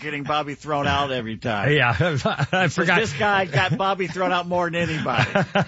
getting Bobby thrown out every time. Yeah, I forgot. This guy got Bobby thrown out more than anybody.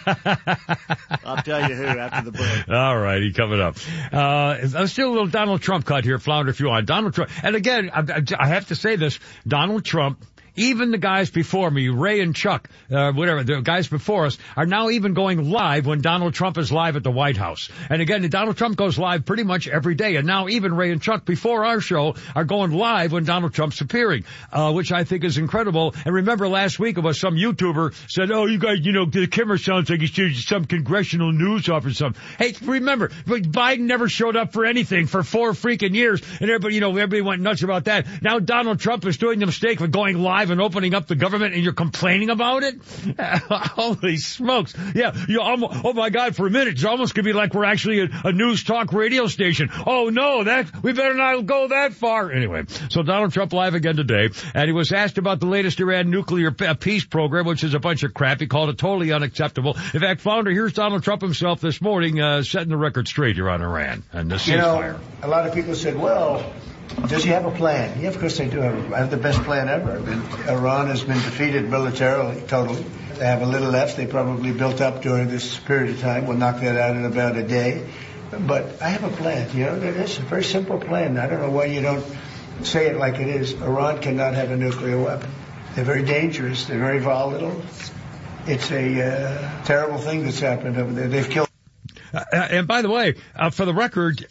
I'll tell you who after the break. All righty, coming up. Let's do a little Donald Trump cut here, Flounder, if you want. Donald Trump. And again, I have to say this, Donald Trump, even the guys before me, Ray and Chuck, the guys before us, are now even going live when Donald Trump is live at the White House. And again, Donald Trump goes live pretty much every day. And now even Ray and Chuck before our show are going live when Donald Trump's appearing, which I think is incredible. And remember last week it was some YouTuber said, oh, you guys, the camera sounds like he's some congressional news off or something. Hey, remember, Biden never showed up for anything for 4 freaking years. And everybody went nuts about that. Now Donald Trump is doing the mistake of going live and opening up the government, and you're complaining about it? Holy smokes. Yeah, oh my God, for a minute, it's almost going to be like we're actually a news talk radio station. Oh no, we better not go that far. Anyway, so Donald Trump live again today, and he was asked about the latest Iran nuclear peace program, which is a bunch of crap. He called it totally unacceptable. In fact, Flounder, here's Donald Trump himself this morning, setting the record straight here on Iran and the ceasefire. A lot of people said, well, does he have a plan? Yeah, of course they do have the best plan ever. Iran has been defeated militarily, totally. They have a little left. They probably built up during this period of time. We'll knock that out in about a day. But I have a plan. It's a very simple plan. I don't know why you don't say it like it is. Iran cannot have a nuclear weapon. They're very dangerous. They're very volatile. It's a terrible thing that's happened over there. They've killed. And by the way, for the record,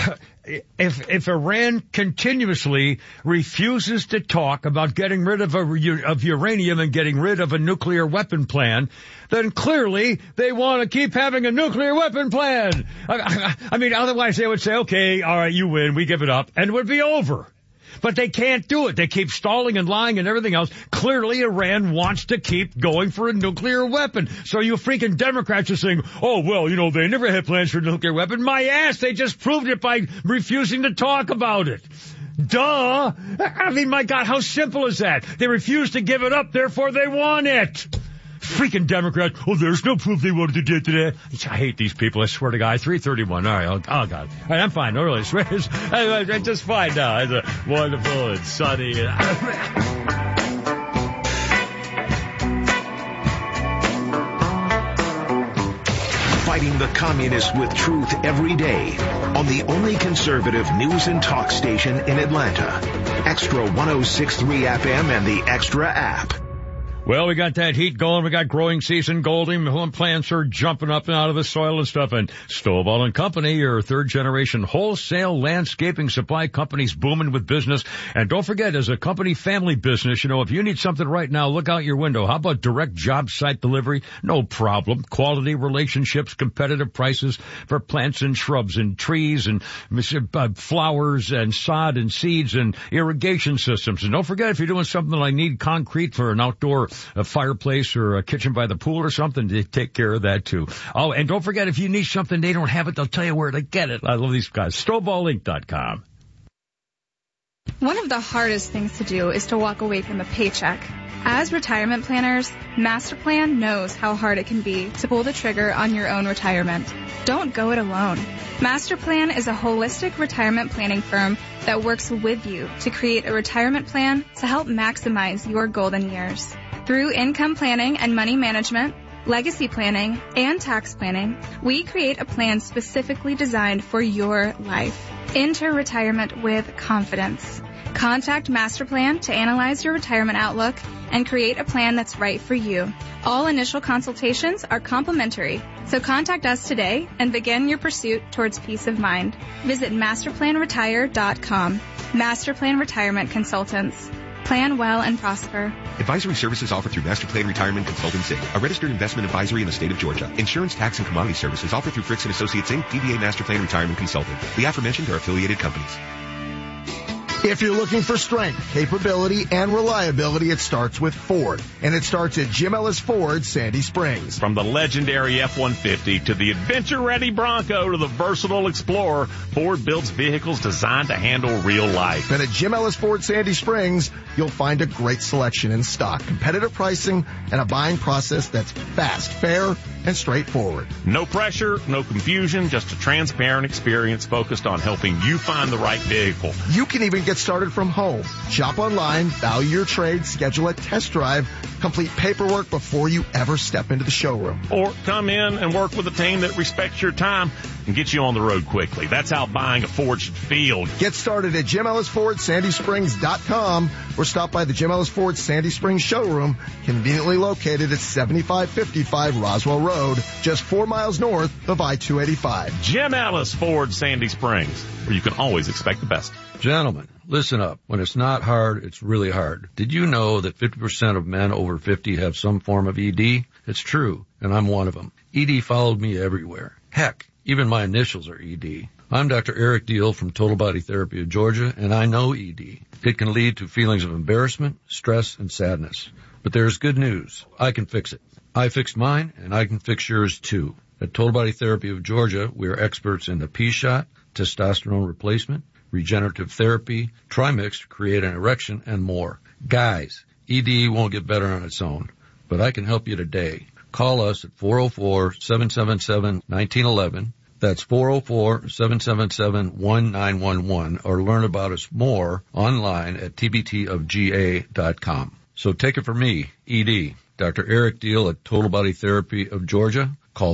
if Iran continuously refuses to talk about getting rid of uranium and getting rid of a nuclear weapon plan, then clearly they want to keep having a nuclear weapon plan. I mean, otherwise they would say, okay, all right, you win, we give it up, and it would be over. But they can't do it. They keep stalling and lying and everything else. Clearly, Iran wants to keep going for a nuclear weapon. So you freaking Democrats are saying, oh, well, they never had plans for a nuclear weapon. My ass, they just proved it by refusing to talk about it. Duh. I mean, my God, how simple is that? They refuse to give it up, therefore they want it. Freaking Democrats. Oh, there's no proof they wanted to do today. I hate these people. I swear to God. 3:31. All right. Oh, God. All right, I'm fine. No, really. I'm just fine now. It's wonderful and sunny. Fighting the communists with truth every day on the only conservative news and talk station in Atlanta. Extra 106.3 FM and the Extra app. Well, we got that heat going. We got growing season golding. Plants are jumping up and out of the soil and stuff. And Stovall and Company, your third-generation wholesale landscaping supply company's booming with business. And don't forget, as a company family business, if you need something right now, look out your window. How about direct job site delivery? No problem. Quality relationships, competitive prices for plants and shrubs and trees and flowers and sod and seeds and irrigation systems. And don't forget, if you're doing something like need concrete for an outdoor a fireplace or a kitchen by the pool or something, they take care of that too. Oh, and don't forget, if you need something, they don't have it, they'll tell you where to get it. I love these guys. StovallInc.com. One of the hardest things to do is to walk away from a paycheck. As retirement planners, Masterplan knows how hard it can be to pull the trigger on your own retirement. Don't go it alone. Masterplan is a holistic retirement planning firm that works with you to create a retirement plan to help maximize your golden years. Through income planning and money management, legacy planning, and tax planning, we create a plan specifically designed for your life. Enter retirement with confidence. Contact Masterplan to analyze your retirement outlook and create a plan that's right for you. All initial consultations are complimentary, so contact us today and begin your pursuit towards peace of mind. Visit masterplanretire.com. Masterplan Retirement Consultants. Plan well and prosper. Advisory services offered through Masterplan Retirement Consultants Inc., a registered investment advisory in the state of Georgia. Insurance, tax, and commodity services offered through Fricks & Associates Inc., DBA Masterplan Retirement Consultant. The aforementioned are affiliated companies. If you're looking for strength, capability, and reliability, it starts with Ford. And it starts at Jim Ellis Ford, Sandy Springs. From the legendary F-150 to the adventure-ready Bronco to the versatile Explorer, Ford builds vehicles designed to handle real life. And at Jim Ellis Ford, Sandy Springs, you'll find a great selection in stock, competitive pricing, and a buying process that's fast, fair, and straightforward. No pressure, no confusion, just a transparent experience focused on helping you find the right vehicle. You can even get started from home. Shop online, value your trade, schedule a test drive, complete paperwork before you ever step into the showroom. Or come in and work with a team that respects your time and get you on the road quickly. That's how buying a Ford should feel. Get started at Jim Ellis Ford SandySprings.com or stop by the Jim Ellis Ford Sandy Springs showroom, conveniently located at 7555 Roswell Road, just 4 miles north of I-285. Jim Ellis Ford Sandy Springs, where you can always expect the best. Gentlemen, listen up. When it's not hard, it's really hard. Did you know that 50% of men over 50 have some form of ED? It's true, and I'm one of them. ED followed me everywhere. Heck, even my initials are ED. I'm Dr. Eric Deal from Total Body Therapy of Georgia, and I know ED. It can lead to feelings of embarrassment, stress, and sadness. But there's good news. I can fix it. I fixed mine, and I can fix yours too. At Total Body Therapy of Georgia, we are experts in the P-shot, testosterone replacement, regenerative therapy, Trimix to create an erection, and more. Guys, ED won't get better on its own, but I can help you today. Call us at 404-777-1911. That's 404-777-1911, or learn about us more online at tbtofga.com. So take it from me, ED, Dr. Eric Deal at Total Body Therapy of Georgia. Call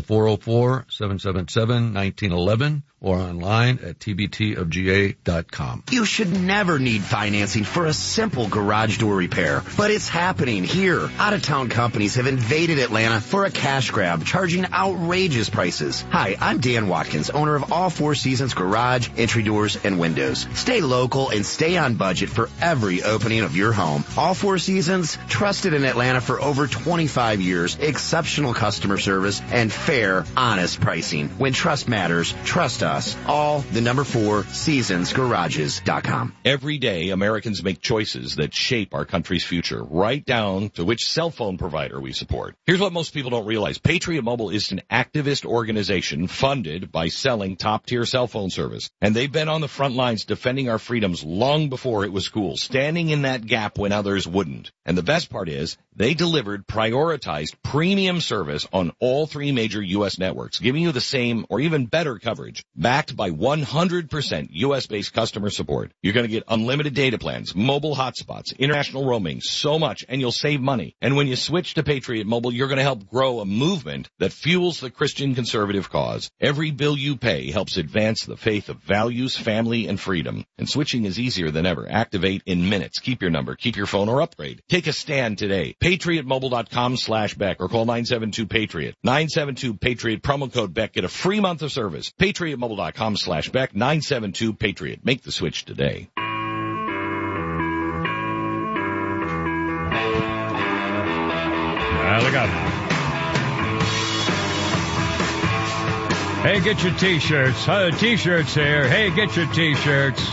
404-777-1911 or online at tbtofga.com. You should never need financing for a simple garage door repair, but it's happening here. Out-of-town companies have invaded Atlanta for a cash grab, charging outrageous prices. Hi, I'm Dan Watkins, owner of All Four Seasons Garage, Entry Doors, and Windows. Stay local and stay on budget for every opening of your home. All Four Seasons, trusted in Atlanta for over 25 years, exceptional customer service, and fair, honest pricing. When trust matters, trust us. All the number 4 seasonsgarages.com. Every day, Americans make choices that shape our country's future, right down to which cell phone provider we support. Here's what most people don't realize. Patriot Mobile is an activist organization funded by selling top-tier cell phone service. And they've been on the front lines defending our freedoms long before it was cool, standing in that gap when others wouldn't. And the best part is, they delivered prioritized premium service on all 3 major U.S. networks, giving you the same or even better coverage, backed by 100% U.S.-based customer support. You're going to get unlimited data plans, mobile hotspots, international roaming, so much, and you'll save money. And when you switch to Patriot Mobile, you're going to help grow a movement that fuels the Christian conservative cause. Every bill you pay helps advance the faith of values, family, and freedom. And switching is easier than ever. Activate in minutes. Keep your number, keep your phone, or upgrade. Take a stand today. PatriotMobile.com/Beck or call 972-PATRIOT. 972-PATRIOT, promo code Beck. Get a free month of service. PatriotMobile.com/Beck, 972-PATRIOT. Make the switch today. Look out. Hey, get your T-shirts. T-shirts here. Hey, get your T-shirts.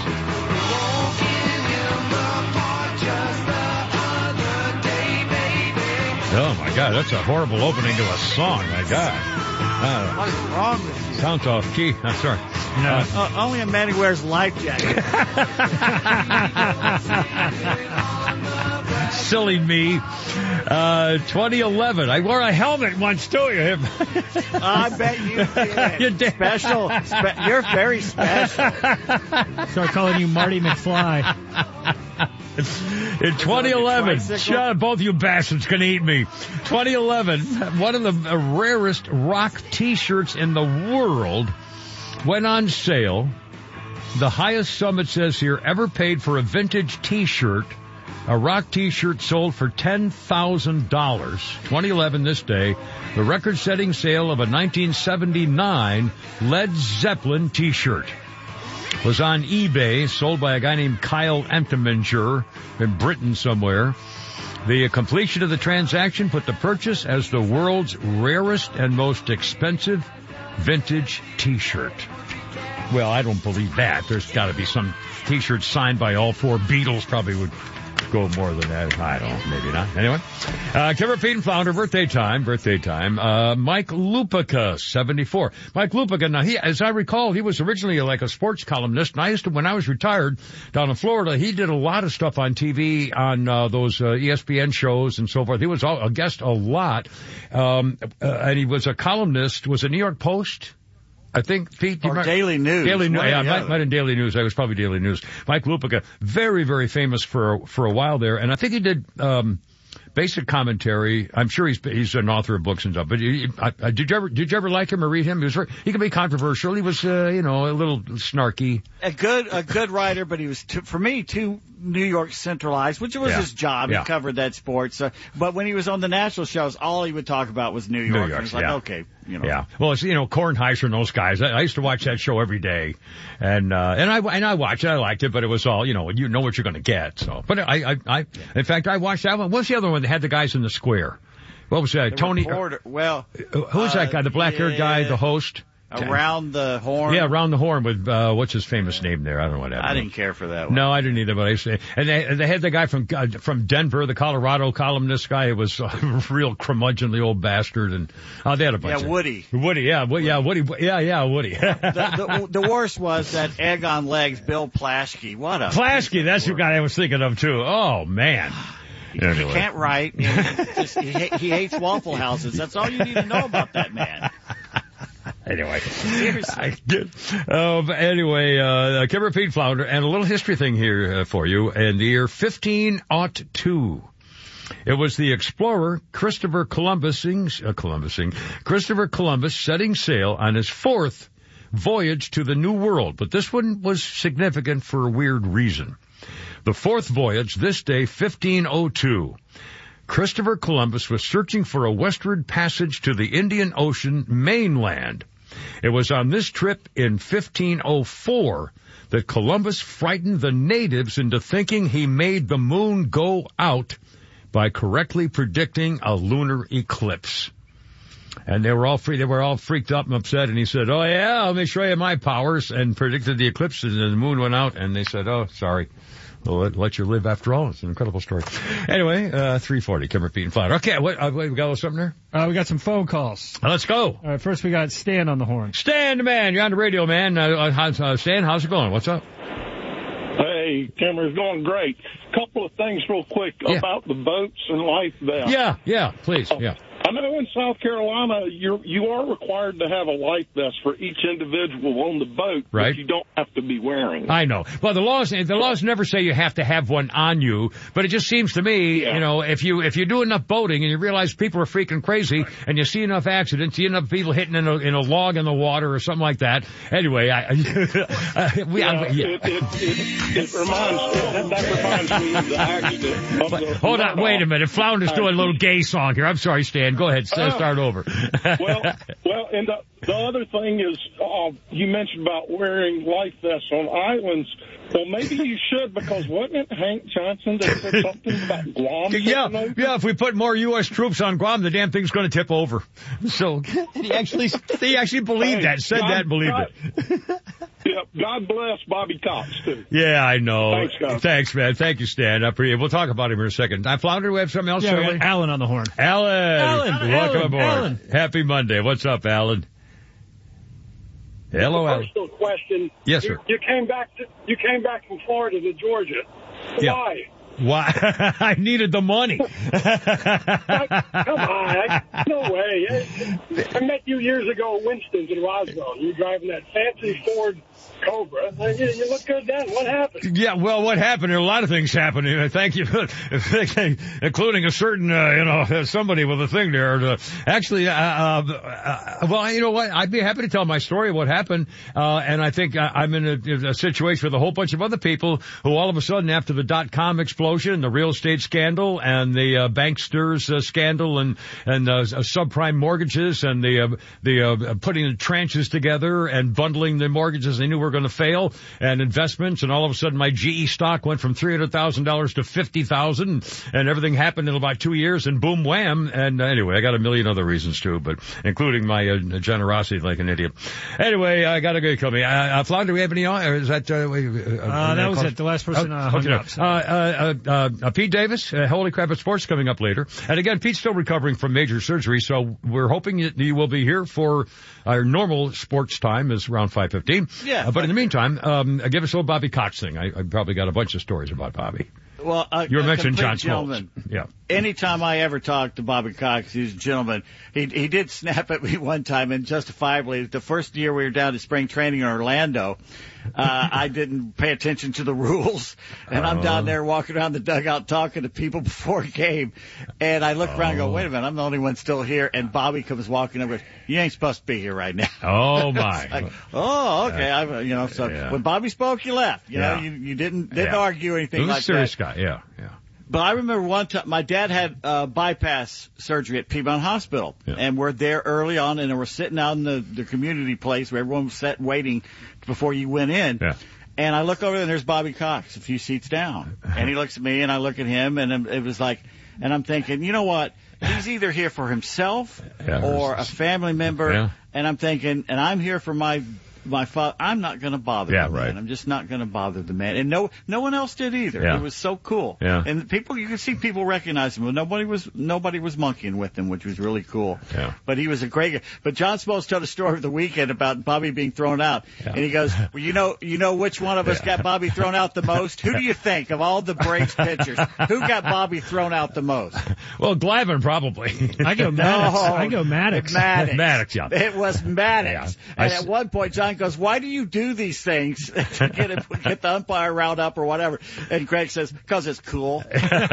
Oh, my God, that's a horrible opening to a song, my God. What is wrong with you? Sounds off key. I'm sorry. Only a man who wears life jacket. Silly me. 2011. I wore a helmet once, too. I bet you did. You did. Special. You're very special. Start calling you Marty McFly. In 2011, shut up, both you bastards can eat me. 2011, one of the rarest rock T-shirts in the world went on sale. The highest sum, it says here, ever paid for a vintage T-shirt. A rock T-shirt sold for $10,000. 2011, this day, the record-setting sale of a 1979 Led Zeppelin T-shirt was on eBay, sold by a guy named Kyle Enteminger in Britain somewhere. The completion of the transaction put the purchase as the world's rarest and most expensive vintage T-shirt. Well, I don't believe that. There's got to be some T-shirts signed by all 4 Beatles probably would go more than that. I don't know. Maybe not. Anyway. Kimber, Pete, and Flounder, birthday time. Mike Lupica, 74. Mike Lupica, now as I recall, he was originally like a sports columnist, and when I was retired down in Florida, he did a lot of stuff on TV, on those ESPN shows and so forth. He was a guest a lot. And he was a columnist, was it New York Post? I think, Pete. Or Daily News. Daily News. Yeah, might in Daily News. I was probably Daily News. Mike Lupica, very, very famous for a while there. And I think he did, basic commentary. I'm sure he's an author of books and stuff. But did you ever like him or read him? He could be controversial. He was, a little snarky. A good writer, but he was for me too New York centralized, which was his job. He covered that sports. But when he was on the national shows, all he would talk about was New York. And it's like, okay, Yeah. Well, it's, Kornheiser and those guys. I used to watch that show every day. And I watched it. I liked it, but it was all, you know what you're going to get. So, but in fact, I watched that one. What's the other one that had the guys in the square? What was that? Tony? Reporter. Well, who's that guy? The black-haired guy, the host? Around the Horn? Yeah, Around the Horn with, what's his famous name there? I don't know what happened. I didn't care for that one. No, I didn't either, but I say, and they had the guy from Denver, the Colorado columnist guy. It was a real curmudgeonly old bastard, and, they had a bunch of. Woody. Woody. Woody. The worst was that egg on legs, Bill Plaschke. Plaschke, that's the guy I was thinking of too. Oh, man. Anyway. He can't write. He hates Waffle Houses. That's all you need to know about that man. Anyway. Seriously. Kimber, Pete, Flounder, and a little history thing here for you. In the year 1502, it was the explorer Christopher Columbus setting sail on his fourth voyage to the New World. But this one was significant for a weird reason. The fourth voyage, this day, 1502. Christopher Columbus was searching for a westward passage to the Indian Ocean mainland. It was on this trip in 1504 that Columbus frightened the natives into thinking he made the moon go out by correctly predicting a lunar eclipse. And they were all freaked up and upset, and he said, "Oh yeah, let me show you my powers," and predicted the eclipse, and the moon went out, and they said, "Oh, sorry. We'll let you live after all." It's an incredible story. Anyway, 340, Kimber, Pete, and Flounder. Okay, we got a little something there? We got some phone calls. Let's go. All right, first we got Stan on the horn. Stan, man, you're on the radio, man. Stan, how's it going? What's up? Hey, Kimber's going great. Couple of things real quick about the boats and life vests. Yeah, please, yeah. I know in South Carolina you are required to have a life vest for each individual on the boat, right? But you don't have to be wearing it. I know. Well, the laws never say you have to have one on you, but it just seems to me, if you do enough boating and you realize people are freaking crazy, and you see enough accidents, see enough people hitting in a log in the water or something like that. Anyway, that reminds me of the accident. Hold on, wait a minute. Flounder's doing a little gay song here. I'm sorry, Stan. Go ahead. Start over. well, and the other thing is, you mentioned about wearing life vests on islands. Well, maybe you should, because wasn't it Hank Johnson that said something about Guam? Yeah. If we put more U.S. troops on Guam, the damn thing's going to tip over. So he actually believed that, said that, and believed it. Yeah, God bless Bobby Cox, too. Yeah, I know. Thanks, guys. Thanks, man. Thank you, Stan. I appreciate it. We'll talk about him in a second. Flounder, do we have something else? Yeah, we got Alan on the horn. Alan, welcome aboard. Alan. Happy Monday. What's up, Alan? Hello, Alan. Personal question. Yes, sir. You came back from Florida to Georgia. Why? Why? I needed the money. Come on. No way. I met you years ago at Winston's in Roswell. You were driving that fancy Ford Cobra. You look good then. What happened? Yeah, well, what happened? There are a lot of things happening. Thank you, including a certain, somebody with a thing there. Actually, well, you know what? I'd be happy to tell my story of what happened. And I think I'm in a situation with a whole bunch of other people who all of a sudden, after the .com explosion, the real estate scandal, and the banksters scandal, and subprime mortgages and the putting the tranches together and bundling the mortgages they knew were going to fail and investments. And all of a sudden my GE stock went from $300,000 to $50,000 and everything happened in about 2 years and boom, wham. And anyway, I got a million other reasons too, but including my generosity like an idiot. Anyway, I got to go. Call me. Flounder, do we have any on? Or is that, that was it. The last person hung up. Pete Davis, Holy Crap at Sports coming up later. And again, Pete's still recovering from major surgery, so we're hoping that you will be here for our normal sports time is around 5:15. Yeah. But in the meantime, give us a little Bobby Cox thing. I probably got a bunch of stories about Bobby. Well, you were mentioning John Smoltz. Yeah. Anytime I ever talked to Bobby Cox, he's a gentleman. He did snap at me one time, and justifiably, the first year we were down to spring training in Orlando, I didn't pay attention to the rules, and I'm down there walking around the dugout talking to people before a game, and I look around and go, wait a minute, I'm the only one still here, and Bobby comes walking over, you ain't supposed to be here right now. Oh, my. Like, oh, okay. When Bobby spoke, you left. You know, you didn't argue anything like that. Serious guy, yeah. But I remember one time, my dad had bypass surgery at Piedmont Hospital, and we're there early on, and we're sitting out in the community place where everyone was sat waiting before you went in. Yeah. And I look over there, and there's Bobby Cox a few seats down. And he looks at me, and I look at him, and it was like, and I'm thinking, you know what? He's either here for himself or a family member. Yeah. And I'm thinking, and I'm here for my father. I'm not going to bother the man. I'm just not going to bother the man. And no one else did either. Yeah. It was so cool. Yeah. And you could see people recognize him. Nobody was monkeying with him, which was really cool. Yeah. But he was a great guy. But John Smoltz told a story of the weekend about Bobby being thrown out. Yeah. And he goes, well, you know which one of us got Bobby thrown out the most? Who do you think of all the Braves pitchers? Who got Bobby thrown out the most? Well, Glavine probably. I go Maddox. Maddox, yeah. It was Maddox. Yeah. And at one point, John goes, why do you do these things to get the umpire riled up or whatever? And Greg says, because it's cool.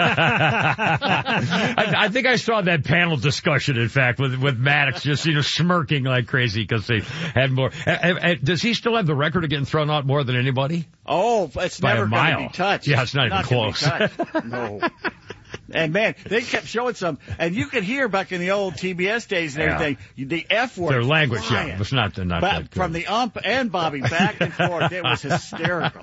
I think I saw that panel discussion, in fact, with Maddox just, smirking like crazy because they had more. Does he still have the record of getting thrown out more than anybody? Oh, it's never going to be touched. Yeah, it's not even close. No. And man, they kept showing some, and you could hear back in the old TBS days and everything, the F word. Their language, flying. it was not that good. From the ump and Bobby back and forth, it was hysterical.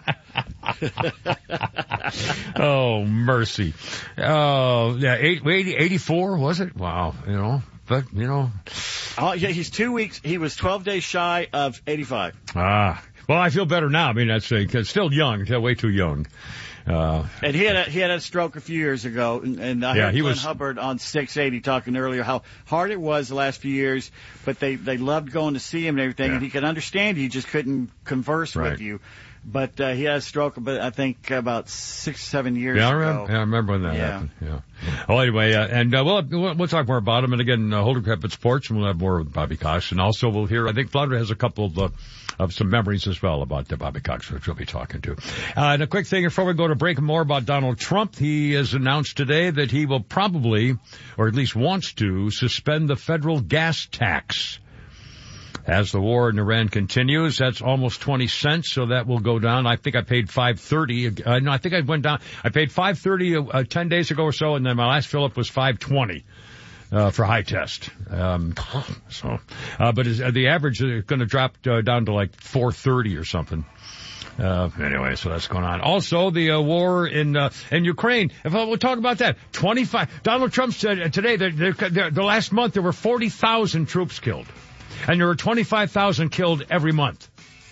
Oh, mercy. Oh, 84, was it? Wow, but, Oh, yeah, he's 2 weeks, he was 12 days shy of 85. Well, I feel better now. I mean, that's still young, way too young. And he had a stroke a few years ago, and I heard Glenn Hubbard on 680 talking earlier how hard it was the last few years, but they loved going to see him and everything, and he could understand you just couldn't converse with you. But he had a stroke, I think about 6-7 years ago. I remember when that happened. Yeah. Well, anyway, and we'll talk more about him. And again, Holy Crap at Sports, and we'll have more with Bobby Cox. And also we'll hear, I think Flounder has a couple of some memories as well about Bobby Cox, which we'll be talking to. And a quick thing before we go to break, more about Donald Trump. He has announced today that he will probably, or at least wants to, suspend the federal gas tax. As the war in Iran continues, that's almost 20 cents, so that will go down. I think I paid $5.30. No, I think I went down. I paid $5.30 10 days ago or so, and then my last fill-up was $5.20 for high test. But the average is going to drop down to like $4.30 or something. Anyway, so that's going on. Also, the war in Ukraine. We'll talk about that. Donald Trump said today that the last month there were 40,000 troops killed. And there were 25,000 killed every month.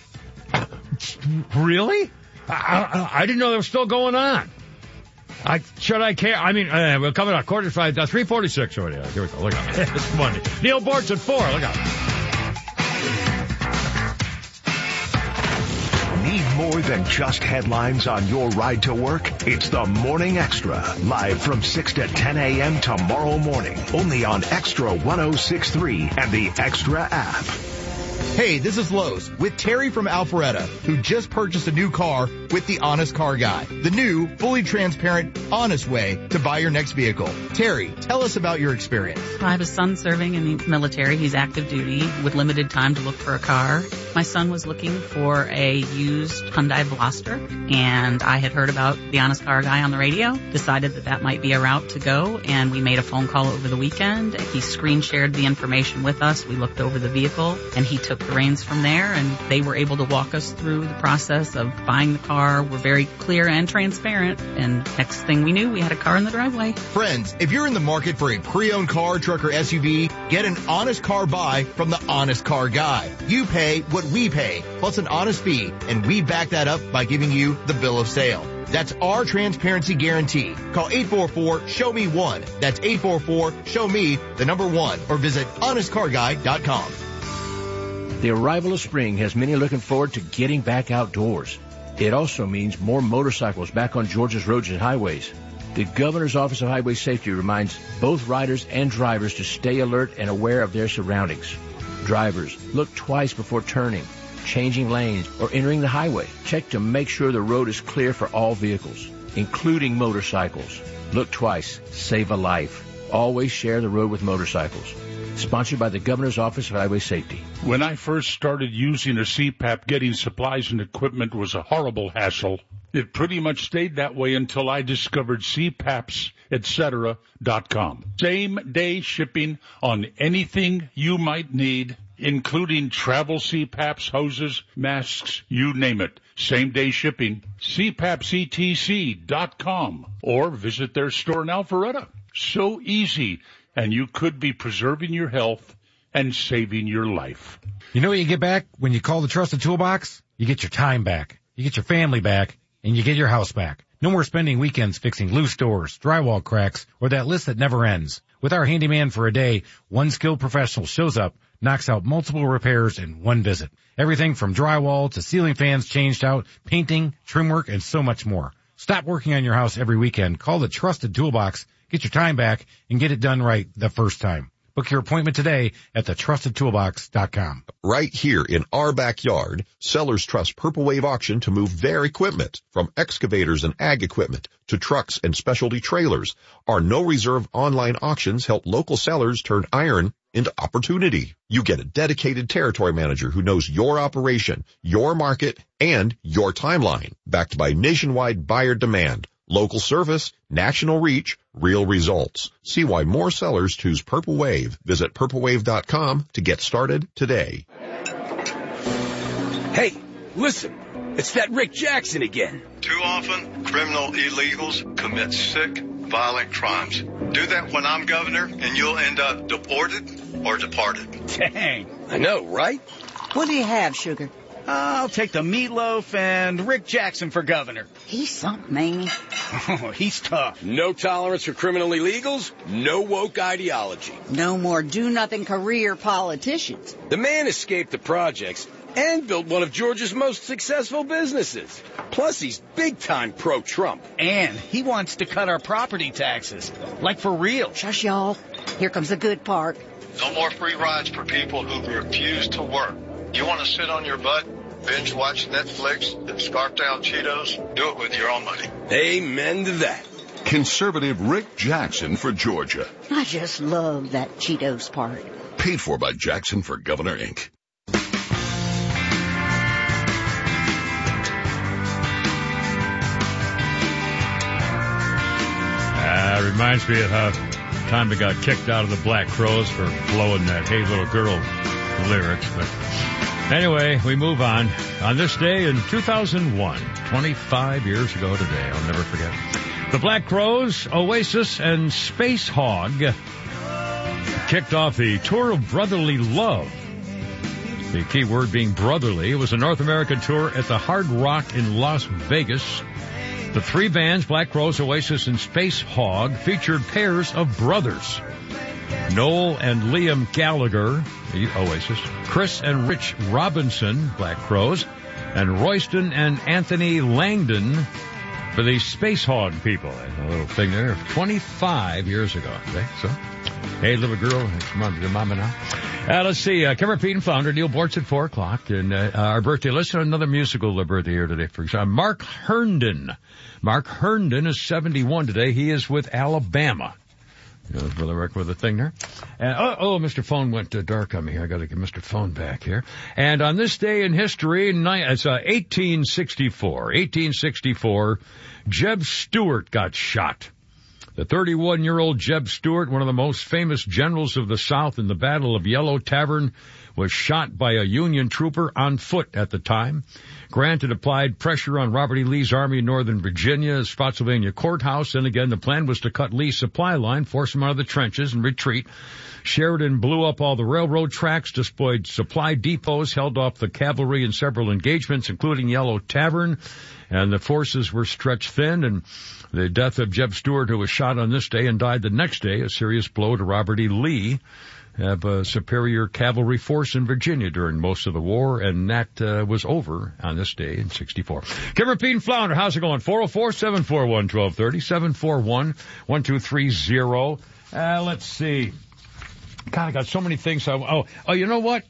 Really? I didn't know that was still going on. Should I care? I mean, we're coming up 3:46 already. Here we go. Look out. It's Monday. Neil Boortz at 4. Look out. Need more than just headlines on your ride to work? It's the Morning Extra, live from 6 to 10 a.m. tomorrow morning, only on Extra 106.3 and the Extra app. Hey, this is Lowe's with Terry from Alpharetta, who just purchased a new car with the Honest Car Guy, the new, fully transparent, honest way to buy your next vehicle. Terry, tell us about your experience. I have a son serving in the military. He's active duty with limited time to look for a car. My son was looking for a used Hyundai Veloster, and I had heard about the Honest Car Guy on the radio, decided that might be a route to go, and we made a phone call over the weekend. He screen shared the information with us. We looked over the vehicle, and he took the reins from there, and they were able to walk us through the process of buying the car. We're very clear and transparent, and next thing we knew, we had a car in the driveway. Friends, if you're in the market for a pre-owned car, truck, or SUV, get an honest car buy from the Honest Car Guy. You pay what we pay, plus an honest fee, and we back that up by giving you the bill of sale. That's our transparency guarantee. Call 844-SHOW-ME-1. That's 844-SHOW-ME, the number 1, or visit honestcarguy.com. The arrival of spring has many looking forward to getting back outdoors. It also means more motorcycles back on Georgia's roads and highways. The Governor's Office of Highway Safety reminds both riders and drivers to stay alert and aware of their surroundings. Drivers, look twice before turning, changing lanes, or entering the highway. Check to make sure the road is clear for all vehicles, including motorcycles. Look twice. Save a life. Always share the road with motorcycles. Sponsored by the Governor's Office of Highway Safety. When I first started using a CPAP, getting supplies and equipment was a horrible hassle. It pretty much stayed that way until I discovered CPAPs, etc.com. Same-day shipping on anything you might need, including travel CPAPs, hoses, masks, you name it. Same-day shipping. CPAPsETC.com. Or visit their store in Alpharetta. So easy. And you could be preserving your health and saving your life. You know what you get back when you call the Trusted Toolbox? You get your time back, you get your family back, and you get your house back. No more spending weekends fixing loose doors, drywall cracks, or that list that never ends. With our handyman for a day, one skilled professional shows up, knocks out multiple repairs in one visit. Everything from drywall to ceiling fans changed out, painting, trim work, and so much more. Stop working on your house every weekend. Call the Trusted Toolbox. Get your time back and get it done right the first time. Book your appointment today at thetrustedtoolbox.com. Right here in our backyard, sellers trust Purple Wave Auction to move their equipment. From excavators and ag equipment to trucks and specialty trailers, our no-reserve online auctions help local sellers turn iron into opportunity. You get a dedicated territory manager who knows your operation, your market, and your timeline, backed by nationwide buyer demand. Local service, national reach, real results. See why more sellers choose Purple Wave. Visit purplewave.com to get started today. Hey, listen, it's that Rick Jackson again. Too often, criminal illegals commit sick, violent crimes. Do that when I'm governor, and you'll end up deported or departed. Dang. I know, right? What do you have, Sugar? I'll take the meatloaf and Rick Jackson for governor. He's something, ain't he? Oh, he's tough. No tolerance for criminal illegals, no woke ideology. No more do-nothing career politicians. The man escaped the projects and built one of Georgia's most successful businesses. Plus, he's big-time pro-Trump. And he wants to cut our property taxes. Like for real. Shush, y'all. Here comes the good part. No more free rides for people who refuse to work. You want to sit on your butt, binge watch Netflix, and scarf down Cheetos? Do it with your own money. Amen to that. Conservative Rick Jackson for Georgia. I just love that Cheetos part. Paid for by Jackson for Governor, Inc. Reminds me of how time they got kicked out of the Black Crowes for blowing that Hey Little Girl lyrics. But anyway, we move on. On this day in 2001, 25 years ago today, I'll never forget, the Black Crowes, Oasis, and Space Hog kicked off the Tour of Brotherly Love. The key word being brotherly. It was a North American tour at the Hard Rock in Las Vegas. The three bands, Black Crowes, Oasis, and Space Hog, featured pairs of brothers. Noel and Liam Gallagher, Oasis, Chris and Rich Robinson, Black Crowes, and Royston and Anthony Langdon for the Space Hog people. A little thing there, 25 years ago. Okay? So Hey, little girl. Come on, your mama now. Let's see. Kim Rapine, founder, Neil Bortz at 4 o'clock. And our birthday list, another musical birthday here today. For example, Mark Herndon. Mark Herndon is 71 today. He is with Alabama. For the record with the thing there. Mr. Phone went dark on me here. I got to get Mr. Phone back here. And on this day in history, it's 1864. 1864, Jeb Stuart got shot. The 31-year-old Jeb Stuart, one of the most famous generals of the South in the Battle of Yellow Tavern, was shot by a Union trooper on foot at the time. Grant had applied pressure on Robert E. Lee's army in Northern Virginia, Spotsylvania courthouse, and again the plan was to cut Lee's supply line, force him out of the trenches, and retreat. Sheridan blew up all the railroad tracks, destroyed supply depots, held off the cavalry in several engagements, including Yellow Tavern, and the forces were stretched thin, and the death of Jeb Stuart, who was shot on this day and died the next day, a serious blow to Robert E. Lee, of a superior cavalry force in Virginia during most of the war, and that was over on this day in 64. Kim Rapine, Flounder, how's it going? 404-741-1230, 741-1230. Let's see. God, I got so many things. You know what?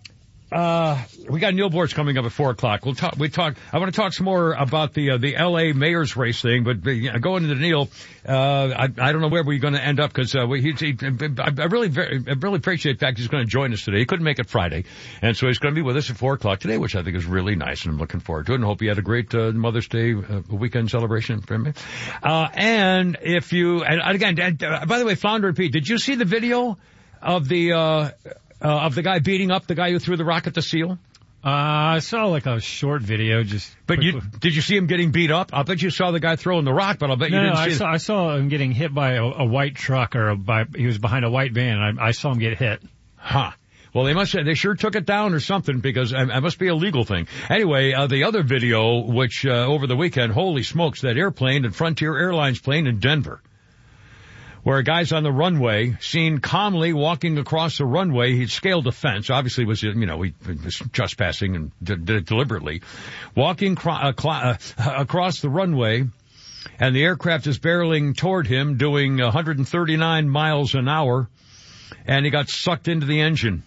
We got Neil Bortz coming up at 4 o'clock. I want to talk some more about the LA mayor's race thing, but going into Neil, I don't know where we're going to end up because, I really appreciate the fact he's going to join us today. He couldn't make it Friday. And so he's going to be with us at 4 o'clock today, which I think is really nice, and I'm looking forward to it, and hope you had a great, Mother's Day weekend celebration for me. And again, by the way, Flounder and Pete, did you see the video of the guy beating up the guy who threw the rock at the seal? I saw like a short video. Did you see him getting beat up? I bet you saw the guy throwing the rock, but I'll bet you didn't see it. I saw him getting hit by a white truck he was behind a white van, and I saw him get hit. Huh. Well, they sure took it down or something, because it must be a legal thing. Anyway, the other video, which, over the weekend, holy smokes, that airplane, and Frontier Airlines plane in Denver, where a guy's on the runway, seen calmly walking across the runway. He'd scaled a fence. Obviously, he was trespassing and did it deliberately. Walking across the runway, and the aircraft is barreling toward him, doing 139 miles an hour, and he got sucked into the engine.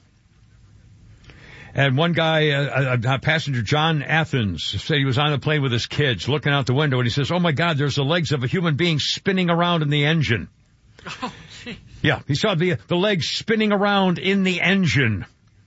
And one guy, passenger John Athens, said he was on the plane with his kids, looking out the window, and he says, "Oh my God, there's the legs of a human being spinning around in the engine." Oh, gee. Yeah, he saw the legs spinning around in the engine.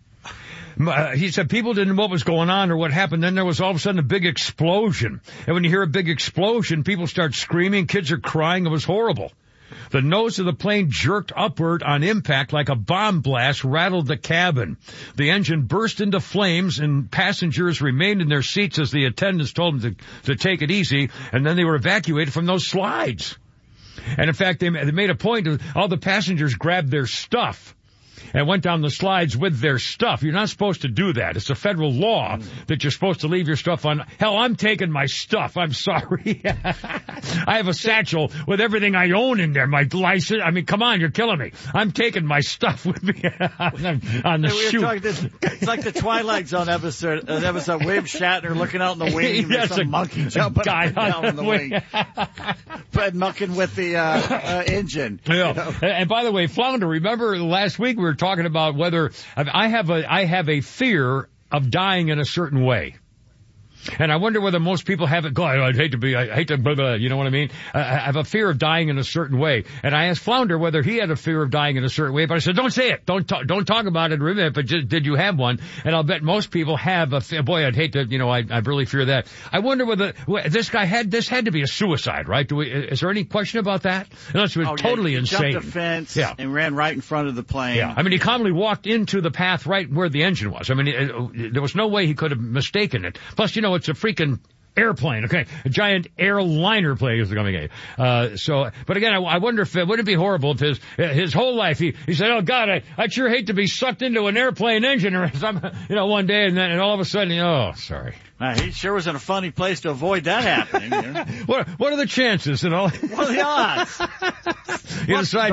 He said people didn't know what was going on or what happened. Then there was all of a sudden a big explosion. And when you hear a big explosion, people start screaming. Kids are crying. It was horrible. The nose of the plane jerked upward on impact like a bomb blast, rattled the cabin. The engine burst into flames, and passengers remained in their seats as the attendants told them to take it easy, and then they were evacuated from those slides. And in fact, they made a point of all the passengers grabbed their stuff and went down the slides with their stuff. You're not supposed to do that. It's a federal law that you're supposed to leave your stuff on. Hell, I'm taking my stuff. I'm sorry. I have a satchel with everything I own in there. My license. I mean, come on, you're killing me. I'm taking my stuff with me on the chute. It's like the Twilight Zone episode. William Shatner looking out in the wing. And there's some monkey jumping down in the wing. Fred mucking with the engine. Yeah. You know? And by the way, Flounder, remember last week we were talking about whether I have a fear of dying in a certain way. And I wonder whether most people have it. God, I hate to, blah, blah, you know what I mean? I have a fear of dying in a certain way. And I asked Flounder whether he had a fear of dying in a certain way, but I said, don't say it. Don't talk about it, but just, did you have one? And I'll bet most people have a fear. Boy, I'd hate to, I really fear that. I wonder whether this guy had to be a suicide, right? Is there any question about that? Unless it was totally insane. He jumped a fence and ran right in front of the plane. Yeah. I mean, he calmly walked into the path right where the engine was. I mean, there was no way he could have mistaken it. Plus, it's a freaking airplane, okay? A giant airliner plane is coming in. But again, I wonder if would it be horrible if his whole life he said, "Oh God, I'd sure hate to be sucked into an airplane engine or something, one day, and all of a sudden, oh, sorry." He sure was in a funny place to avoid that happening. What are the chances? What are the odds? You decide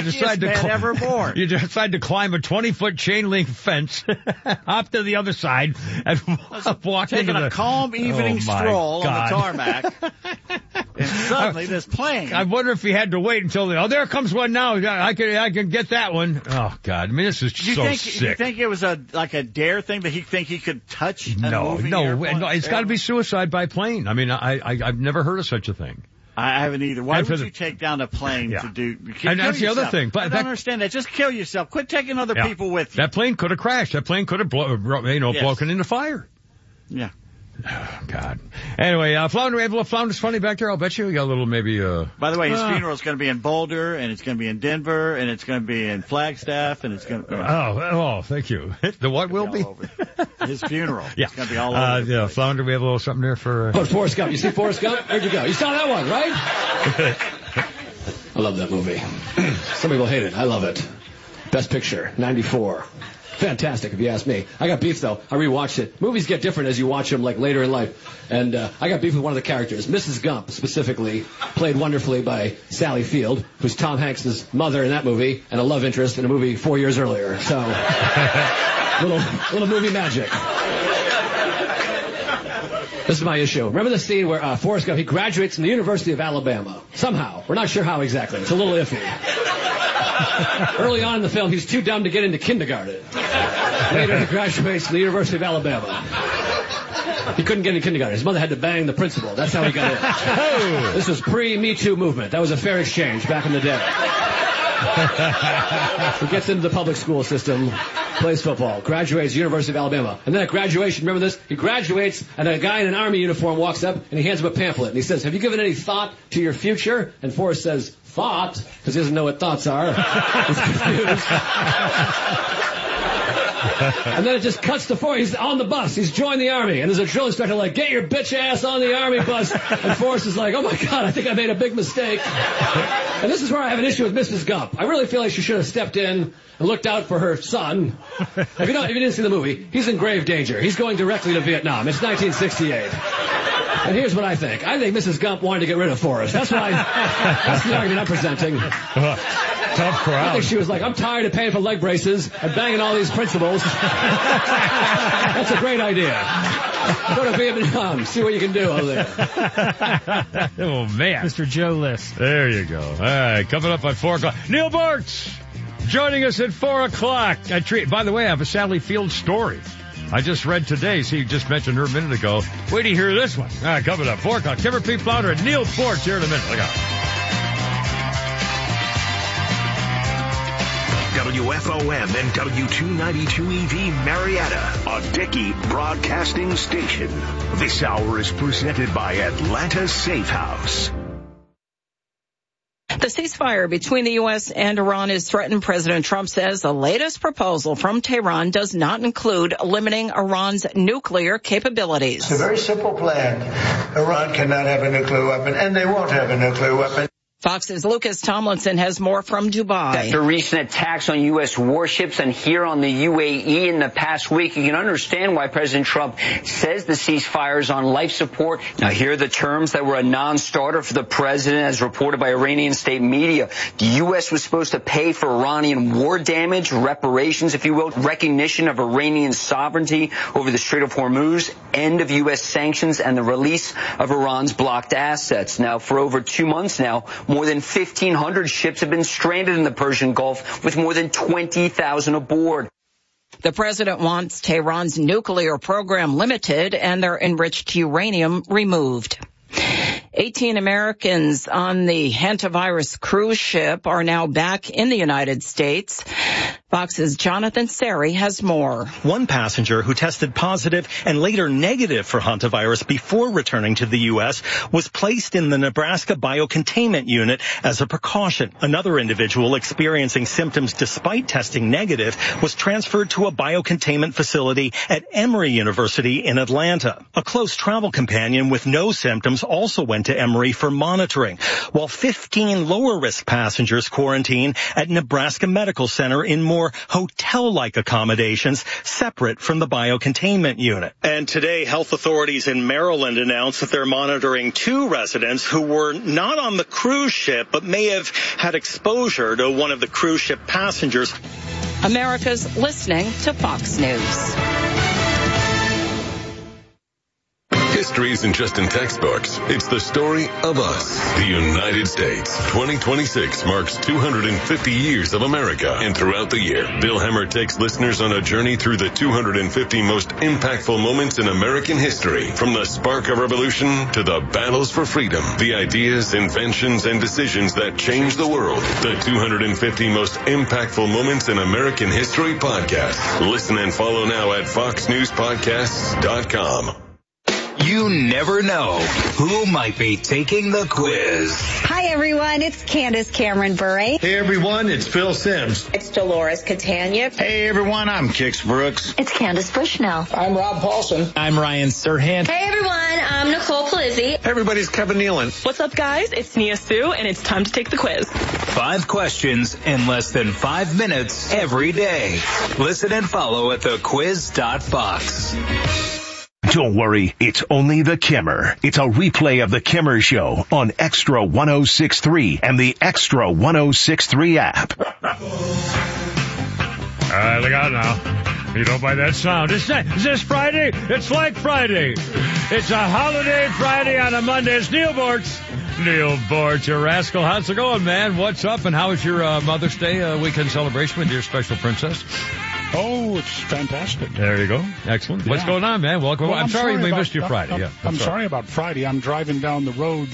to climb a 20-foot chain link fence, hop to the other side, and walk into a calm evening stroll on the tarmac. And suddenly this plane. I wonder if he had to wait until there comes one now. I can get that one. Oh God! I mean, this is sick. Do you think it was like a dare thing that he think he could touch? No. It's got to be suicide by plane. I mean, I've never heard of such a thing. I haven't either. Why would you take down a plane to do? And that's the other thing. But I don't understand that. Just kill yourself. Quit taking other people with you. That plane could have crashed. That plane could have broken into fire. Yeah. Oh, God. Anyway, Flounder's funny back there. I'll bet you. We got a little maybe. By the way, his funeral is going to be in Boulder, and it's going to be in Denver, and it's going to be in Flagstaff, and it's going to. Oh, thank you. The what will be? His funeral. Yeah. It's going to be all over. Yeah, Flounder, we have a little something there for. Forrest Gump. You see Forrest Gump? Where'd you go? You saw that one, right? I love that movie. Some people hate it. I love it. Best Picture, 94. Fantastic, if you ask me. I got beef, though. I rewatched it. Movies get different as you watch them, like, later in life. And I got beef with one of the characters. Mrs. Gump, specifically, played wonderfully by Sally Field, who's Tom Hanks' mother in that movie, and a love interest in a movie 4 years earlier. So, little movie magic. This is my issue. Remember the scene where Forrest Gump, he graduates from the University of Alabama. Somehow. We're not sure how exactly. It's a little iffy. Early on in the film, he's too dumb to get into kindergarten. Later, he graduates from the University of Alabama. He couldn't get into kindergarten. His mother had to bang the principal. That's how he got in. This was pre-Me Too movement. That was a fair exchange back in the day. He gets into the public school system, plays football, graduates University of Alabama. And then at graduation, remember this? He graduates, and a guy in an army uniform walks up, and he hands him a pamphlet. And he says, "Have you given any thought to your future?" And Forrest says, "Thought?" Because he doesn't know what thoughts are. He's confused. And then it just cuts to Forrest. He's on the bus. He's joined the army. And there's a drill instructor like, "Get your bitch ass on the army bus." And Forrest is like, "Oh my God, I think I made a big mistake." And this is where I have an issue with Mrs. Gump. I really feel like she should have stepped in and looked out for her son. If you didn't see the movie, he's in grave danger. He's going directly to Vietnam. It's 1968. And here's what I think. I think Mrs. Gump wanted to get rid of Forrest. That's the argument I'm presenting. Tough crowd. I think she was like, "I'm tired of paying for leg braces and banging all these principals." That's a great idea. Go to Vietnam. See what you can do over there. Oh, man. Mr. Joe List. There you go. All right, coming up at 4 o'clock. Neil Bartz joining us at 4 o'clock. By the way, I have a Sally Field story. I just read today. See, you just mentioned her a minute ago. Wait to hear this one. All right, coming up 4 o'clock. Kimber P. Flounder and Neil Bartz here in a minute. Look out. WFOM and W292EV Marietta, a Dickey broadcasting station. This hour is presented by Atlanta Safe House. The ceasefire between the U.S. and Iran is threatened. President Trump says the latest proposal from Tehran does not include limiting Iran's nuclear capabilities. It's a very simple plan. Iran cannot have a nuclear weapon, and they won't have a nuclear weapon. Fox's Lucas Tomlinson has more from Dubai. After recent attacks on U.S. warships and here on the UAE in the past week, you can understand why President Trump says the ceasefire is on life support. Now, here are the terms that were a non-starter for the president, as reported by Iranian state media. The U.S. was supposed to pay for Iranian war damage, reparations, if you will, recognition of Iranian sovereignty over the Strait of Hormuz, end of U.S. sanctions, and the release of Iran's blocked assets. Now, for over 2 months now, more than 1,500 ships have been stranded in the Persian Gulf, with more than 20,000 aboard. The president wants Tehran's nuclear program limited and their enriched uranium removed. 18 Americans on the hantavirus cruise ship are now back in the United States. Fox's Jonathan Seri has more. One passenger who tested positive and later negative for hantavirus before returning to the U.S. was placed in the Nebraska Biocontainment Unit as a precaution. Another individual experiencing symptoms despite testing negative was transferred to a biocontainment facility at Emory University in Atlanta. A close travel companion with no symptoms also went to Emory for monitoring, while 15 lower-risk passengers quarantine at Nebraska Medical Center in more hotel-like accommodations separate from the biocontainment unit. And today, health authorities in Maryland announced that they're monitoring 2 residents who were not on the cruise ship but may have had exposure to one of the cruise ship passengers. America's listening to Fox News. History isn't just in textbooks. It's the story of us, the United States. 2026 marks 250 years of America. And throughout the year, Bill Hemmer takes listeners on a journey through the 250 most impactful moments in American history. From the spark of revolution to the battles for freedom, the ideas, inventions, and decisions that changed the world. The 250 most impactful moments in American history podcast. Listen and follow now at foxnewspodcasts.com. You never know who might be taking the quiz. Hi, everyone. It's Candace Cameron Bure. Hey, everyone. It's Phil Sims. It's Dolores Catania. Hey, everyone. I'm Kix Brooks. It's Candace Bushnell. I'm Rob Paulson. I'm Ryan Serhant. Hey, everyone. I'm Nicole Palizzi. Everybody's Kevin Nealon. What's up, guys? It's Nia Sue, and it's time to take the quiz. 5 questions in less than 5 minutes every day. Listen and follow at thequiz.fox. Don't worry, it's only the Kimmer. It's a replay of the Kimmer Show on Extra 106.3 and the Extra 106.3 app. All right, look out now. You don't buy that sound. Is this Friday? It's like Friday. It's a holiday Friday on a Monday. It's Neil Bortz. Neil Bortz, your rascal. How's it going, man? What's up? And how was your Mother's Day weekend celebration with your special princess? Oh, it's fantastic. There you go. Excellent. Yeah. What's going on, man? Welcome. Well, I'm sorry we missed you Friday. I'm sorry about Friday. I'm driving down the road,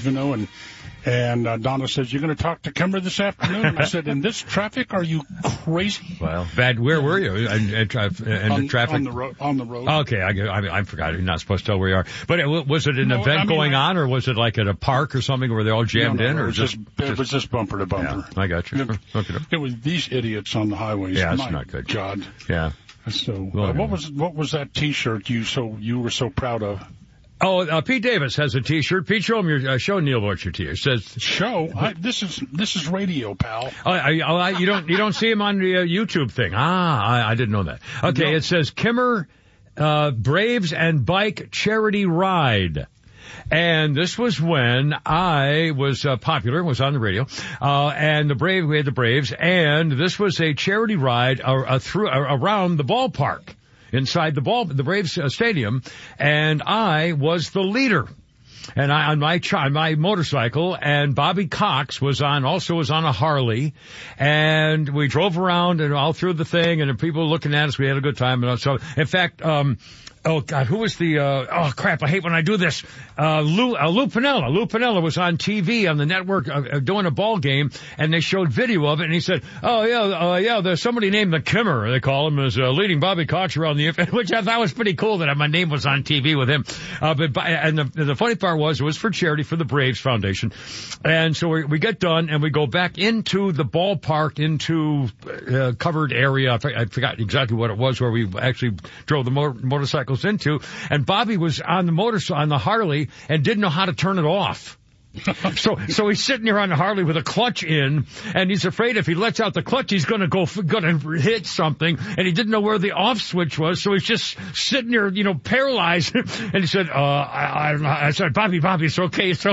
and Donna says, "You're going to talk to Kimber this afternoon?" And I said, "In this traffic, are you crazy?" Well, bad. Where were you? In traffic? On the road. Okay, I forgot. You're not supposed to tell where you are. But was it an event going on, or was it like at a park or something where they all jammed in, or it was just bumper to bumper? Yeah, I got you. It was these idiots on the highways. Yeah, that's not good. God. Yeah. So, what was that T-shirt you were so proud of? Oh, Pete Davis has a T-shirt. Pete, show Neil Bortz your T-shirt. It says this is radio, pal. You don't see him on the YouTube thing. I didn't know that. Okay, no. It says Kimmer Braves and Bike Charity Ride. And this was when I was popular, was on the radio, and we had the Braves, and this was a charity ride around the ballpark, inside the Braves stadium, and I was the leader. And I on my motorcycle, and Bobby Cox was on a Harley, and we drove around and all through the thing, and the people looking at us. We had a good time, and so in fact. Oh God, who was the, oh crap, I hate when I do this. Lou Piniella. Lou Piniella was on TV on the network, doing a ball game, and they showed video of it, and he said, there's somebody named the Kimmer, they call him, is leading Bobby Cox around the, which I thought was pretty cool that my name was on TV with him. And the funny part was, it was for charity for the Braves Foundation. And so we get done, and we go back into the ballpark, into, covered area. I forgot exactly what it was, where we actually drove the motorcycles into, and Bobby was on the Harley and didn't know how to turn it off. So he's sitting there on the Harley with a clutch in, and he's afraid if he lets out the clutch, he's gonna hit something, and he didn't know where the off switch was, so he's just sitting there, paralyzed. And he said, I said, Bobby, it's okay. So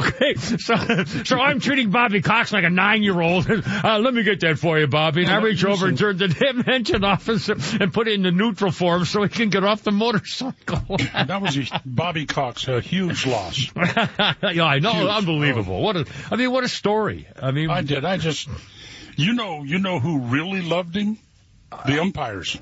I'm treating Bobby Cox like a 9-year-old. Let me get that for you, Bobby. And I reach over and turn the engine off and put it into neutral form so he can get off the motorcycle. That was Bobby Cox, a huge loss. Yeah, I know. Huge. Unbelievable. What a story. I did. You know who really loved him? The umpires.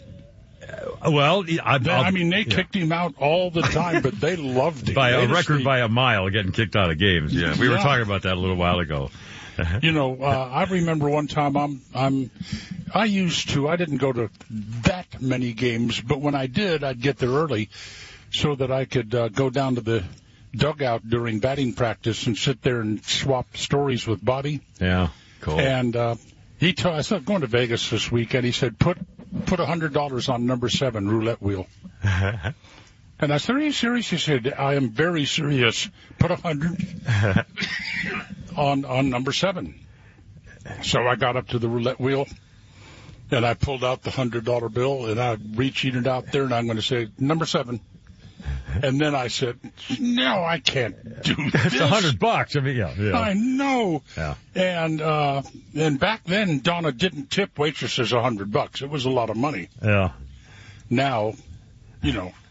They kicked him out all the time, but they loved him. By a mile, getting kicked out of games. Yeah, we were talking about that a little while ago. I remember one time I didn't go to that many games, but when I did, I'd get there early so that I could go down to the dugout during batting practice and sit there and swap stories with Bobby. Yeah, cool. And I said, going to Vegas this weekend. He said, put $100 on number 7 roulette wheel. And I said, are you serious? He said, I am very serious. Put 100 on number 7. So I got up to the roulette wheel, and I pulled out the $100 bill, and I reached it out there, and I'm going to say, number 7. And then I said, no, I can't do this. It's $100. Yeah. I know. Yeah. And back then, Donna didn't tip waitresses $100. It was a lot of money. Yeah. Now,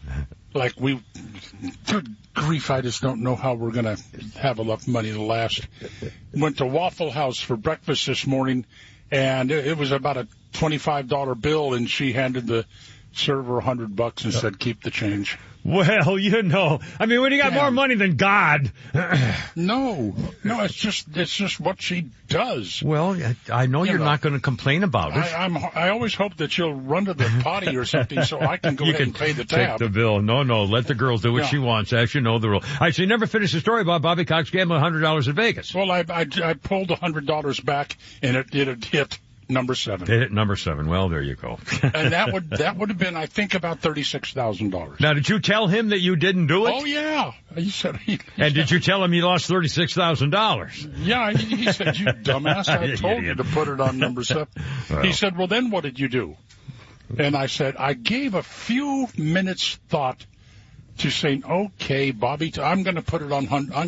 Like good grief, I just don't know how we're going to have enough money to last. Went to Waffle House for breakfast this morning, and it was about a $25 bill, and she handed the server $100 and said, keep the change. Well, you know, I mean, when you got more money than God. No, it's just what she does. Well, I know you're not going to complain about it. I always hope that she'll run to the potty or something so I can go ahead and pay the tab. Take the bill. No, let the girl do what she wants. As you know the rule. All right, so you never finished the story about Bobby Cox gambling $100 in Vegas. Well, I pulled $100 back, and it hit number 7. It hit number 7. Well, there you go. And that would have been, I think, about $36,000. Now, did you tell him that you didn't do it? Oh yeah, he said. And did you tell him you lost $36,000? Yeah, he said, "You dumbass! I told you to put it on number 7." Well. He said, "Well, then what did you do?" And I said, "I gave a few minutes thought to saying, okay, Bobby, I'm going to put it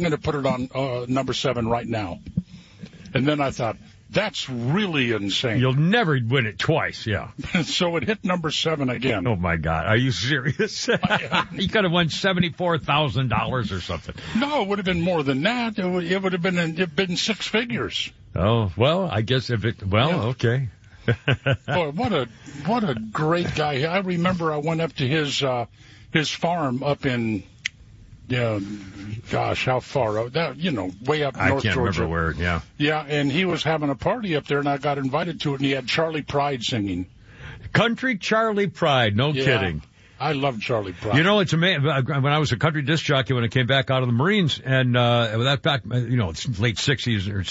on number 7 right now." And then I thought, that's really insane. You'll never win it twice, yeah. So it hit number 7 again. Oh, my God. Are you serious? You could have won $74,000 or something. No, it would have been more than that. It would have been 6 figures. Oh, well, I guess okay. Boy, what a great guy. I remember I went up to his farm up in... Yeah, gosh, how far? That, way up North Georgia. I can't remember where, yeah. Yeah, and he was having a party up there, and I got invited to it, and he had Charlie Pride singing. Country Charlie Pride, no kidding. I love Charlie Pride. It's amazing. When I was a country disc jockey, when I came back out of the Marines, and that back, it's late 60s or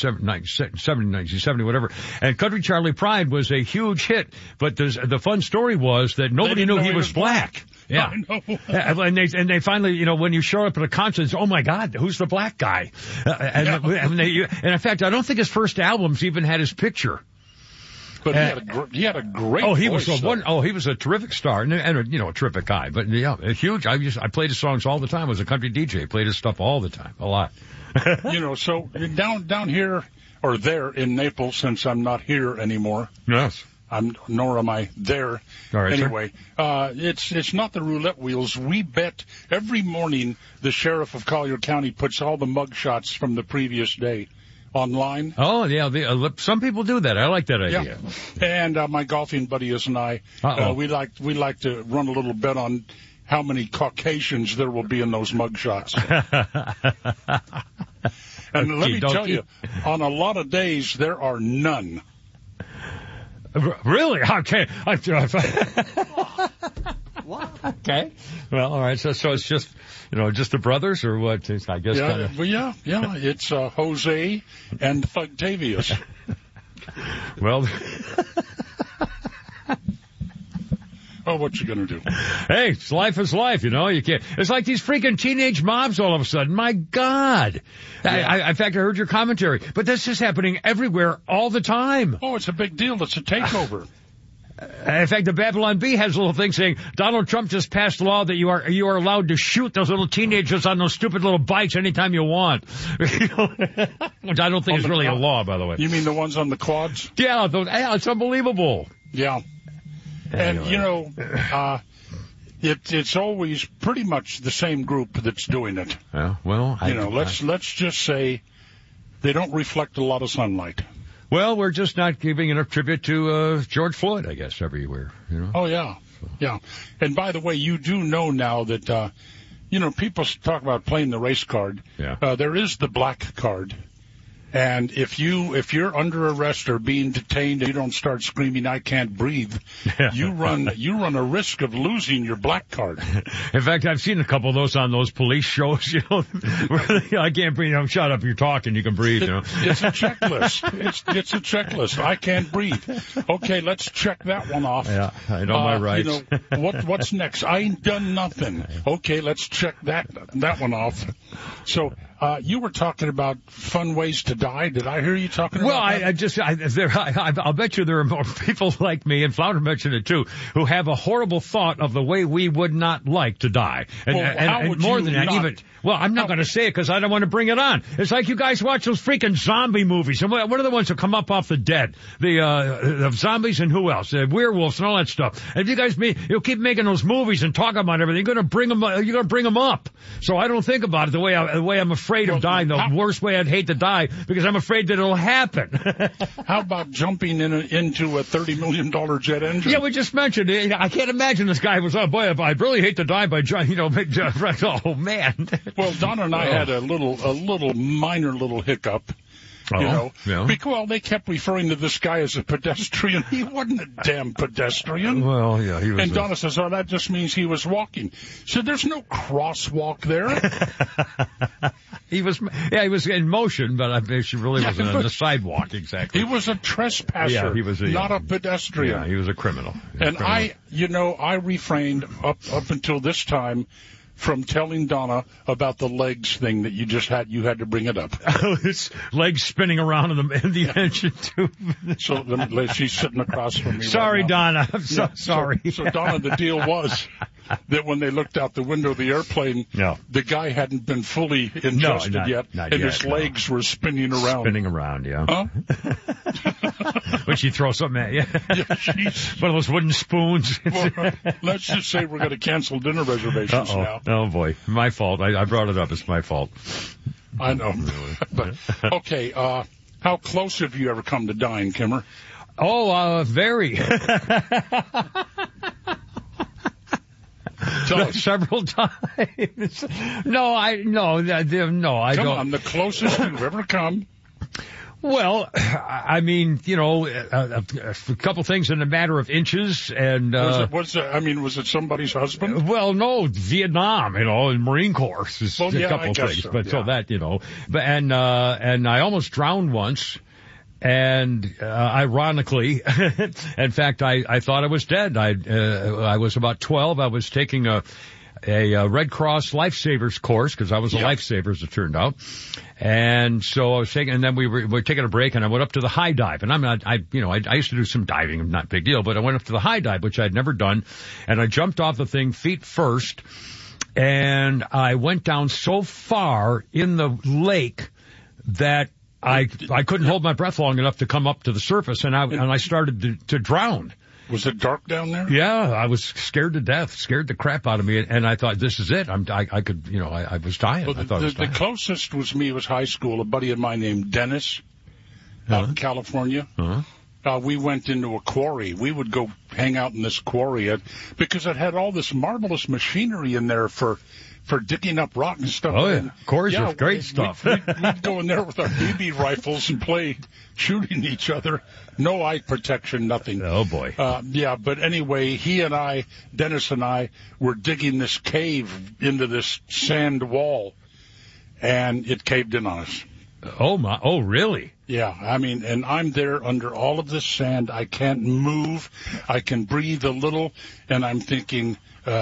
70, whatever. And Country Charlie Pride was a huge hit, but the fun story was that nobody knew he was black. Yeah. And they finally, when you show up at a concert, it's, oh my God, who's the black guy? And in fact, I don't think his first albums even had his picture. But he had a great he voice. He was a terrific star and a terrific guy. But yeah, huge. I played his songs all the time. I was a country DJ. Played his stuff all the time, a lot. So down here or there in Naples, since I'm not here anymore. Yes. Nor am I there. All right, anyway, it's not the roulette wheels. We bet every morning the sheriff of Collier County puts all the mug shots from the previous day online. Oh, yeah. Some people do that. I like that idea. Yeah. And my golfing buddies and I, we like to run a little bet on how many Caucasians there will be in those mug shots. And let me tell you, on a lot of days, there are none. Really? Okay. What? Okay. Well, all right. So it's just, just the brothers or what? I guess. Yeah. It's Jose and Thugtavius. Well. Oh, what you gonna do? Hey, life is life, You can't. It's like these freaking teenage mobs all of a sudden. My God! Yeah. In fact, I heard your commentary, but this is happening everywhere all the time. Oh, it's a big deal. It's a takeover. In fact, the Babylon Bee has a little thing saying Donald Trump just passed a law that you are allowed to shoot those little teenagers on those stupid little bikes anytime you want. Which I don't think is really a law, by the way. You mean the ones on the quads? Yeah, it's unbelievable. Yeah. And, it's always pretty much the same group that's doing it. Well, let's just say they don't reflect a lot of sunlight. Well, we're just not giving enough tribute to George Floyd, I guess, everywhere. Oh, yeah. Yeah. And by the way, you do know now that, people talk about playing the race card. Yeah. There is the black card. And if you're under arrest or being detained and you don't start screaming, "I can't breathe," you run a risk of losing your black card. In fact, I've seen a couple of those on those police shows, I can't breathe. Shut up, you're talking, you can breathe, It's a checklist. It's a checklist. I can't breathe. Okay, let's check that one off. Yeah, I know my rights. What's next? I ain't done nothing. Okay, let's check that one off. So you were talking about fun ways to die. Did I hear you talking about that? I'll bet you there are more people like me, and Flounder mentioned it too, who have a horrible thought of the way we would not like to die. And more than that, even, well, I'm not going to say it because I don't want to bring it on. It's like you guys watch those freaking zombie movies. And what are the ones that come up off the dead? The zombies and who else? Werewolves and all that stuff. And if you guys, you'll keep making those movies and talk about everything, you're going to bring them up. So I don't think about it the way I'm afraid of dying, the worst way I'd hate to die, because I'm afraid that it'll happen. How about jumping into a $30 million jet engine? Yeah, we just mentioned it. I can't imagine this guy was, oh boy, I'd really hate to die by, oh man. Well, Donna and I had a minor hiccup. Yeah. Because they kept referring to this guy as a pedestrian. He wasn't a damn pedestrian. Well, yeah, he was. And Donna says, that just means he was walking. So there's no crosswalk there. He was in motion, but she really wasn't on the sidewalk exactly. He was a trespasser, not a pedestrian. Yeah, he was a criminal. I refrained up until this time from telling Donna about the legs thing that you had to bring it up. His legs spinning around in the engine tube. So she's sitting across from me. Sorry, right now. Donna. I'm so sorry. So Donna, the deal was that when they looked out the window of the airplane, the guy hadn't been fully ingested yet, and his legs were spinning around. Spinning around, yeah. Huh? Would she throw something at you? Yeah, one of those wooden spoons. Well, let's just say we're going to cancel dinner reservations now. Oh boy, my fault. I brought it up. It's my fault. I know. But okay, how close have you ever come to dying, Kimmer? Oh, very. Several times. No, I don't. Come on, the closest you've ever come. Well, I mean, a couple things in a matter of inches, and was it somebody's husband? Well, no, Vietnam, and Marine Corps. A couple things, so, but so that, but and I almost drowned once. And, ironically, in fact, I thought I was dead. I was about 12. I was taking a Red Cross Lifesavers course, because I was a lifesaver, as it turned out. And so I was and then we were taking a break, and I went up to the high dive. And I used to do some diving, not a big deal, but I went up to the high dive, which I'd never done. And I jumped off the thing feet first, and I went down so far in the lake that I couldn't hold my breath long enough to come up to the surface, and I started to drown. Was it dark down there? Yeah, I was scared to death, scared the crap out of me, and I thought, this is it. I was dying. Well, the closest was me was high school. A buddy of mine named Dennis out in California. We went into a quarry. We would go hang out in this quarry because it had all this marvelous machinery in there for digging up rock and stuff. Oh, yeah. Quarries are great stuff. We'd go in there with our BB rifles and play shooting each other. No eye protection, nothing. Oh, boy. But anyway, Dennis and I, were digging this cave into this sand wall, and it caved in on us. Oh, my. Oh, really? Yeah, and I'm there under all of this sand. I can't move. I can breathe a little, and I'm thinking,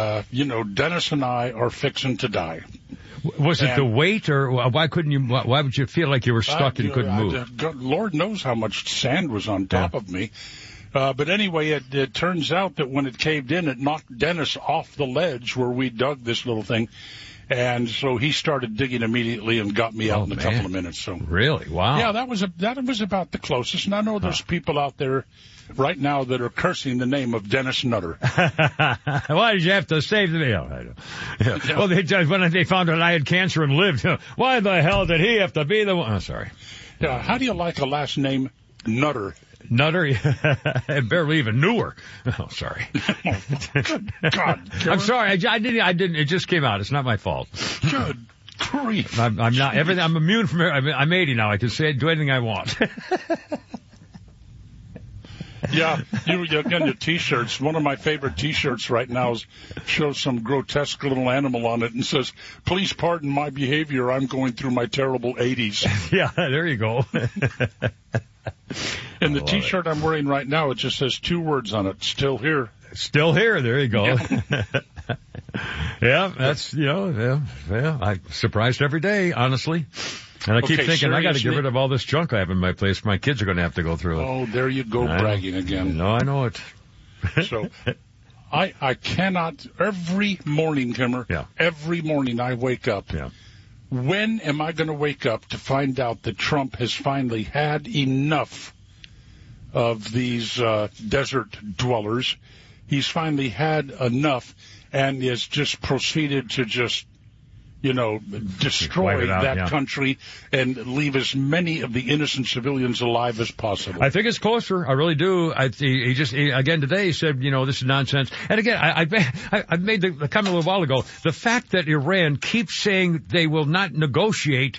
Dennis and I are fixing to die. Was it the weight, or why would you feel like you were stuck and couldn't move? Lord knows how much sand was on top of me. But anyway, it turns out that when it caved in, it knocked Dennis off the ledge where we dug this little thing. And so he started digging immediately and got me out in a couple of minutes. So really, wow. Yeah, that was about the closest. And I know there's people out there right now that are cursing the name of Dennis Nutter. Why did you have to save me? Oh, I don't. Yeah. Well, when they found out I had cancer and lived, why the hell did he have to be the one? Oh, sorry. Yeah, how do you like a last name Nutter? Nutter, barely even knew her. Oh, sorry. Good God, I'm sorry. I didn't. It just came out. It's not my fault. Good grief. I'm not everything. I'm immune from it. I'm 80 now. I can do anything I want. Yeah, you get into T-shirts. One of my favorite T-shirts right now shows some grotesque little animal on it and says, "Please pardon my behavior. I'm going through my terrible 80s." Yeah, there you go. And the T-shirt I'm wearing right now, it just says 2 words on it: "Still here." Still here. There you go. Yeah. Yeah, that's, I'm surprised every day, honestly. And I keep thinking, I got to get rid of all this junk I have in my place. My kids are going to have to go through it. Oh, there you go, bragging again. No, I know it. So, I cannot, every morning, Kimmer, every morning I wake up. Yeah. When am I going to wake up to find out that Trump has finally had enough of these desert dwellers? He's finally had enough and has just proceeded to just, destroy that country and leave as many of the innocent civilians alive as possible. I think it's closer. I really do. Again today he said, this is nonsense. And again, I made the comment a little while ago. The fact that Iran keeps saying they will not negotiate